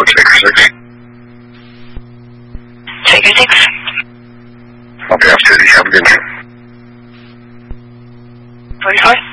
Taker 6. Taker 6. Okay, off duty. Have a good night. 44.